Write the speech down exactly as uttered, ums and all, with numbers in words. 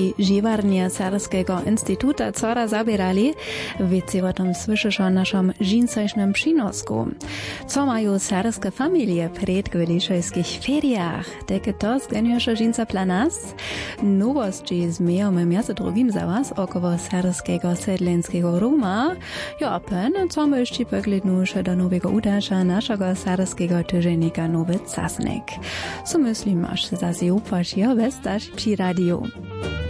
Wojciechowski živarnia Serbskiego Instytuta Cora zabierali, wiecie o tym słyszysz o naszym żinsajsznym przynosku. Co mają serbskie familie przed gwyliszejskich feriach? Takie to zganiusze żinca dla nas? Nowości zmiejamy między drugim za was około serbskiego sedlenskiego Roma. Ja, pen, co my jeszcze poglednusze do nowego udasza naszego serbskiego tyżennika Nowy Casnik. Co myślisz, aż zase upasz ja westasz przy radiu?